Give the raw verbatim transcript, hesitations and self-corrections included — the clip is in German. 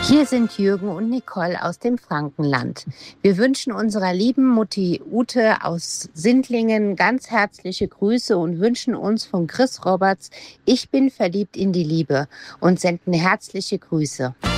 Hier sind Jürgen und Nicole aus dem Frankenland. Wir wünschen unserer lieben Mutti Ute aus Sindlingen ganz herzliche Grüße und wünschen uns von Chris Roberts "Ich bin verliebt in die Liebe" und senden herzliche Grüße.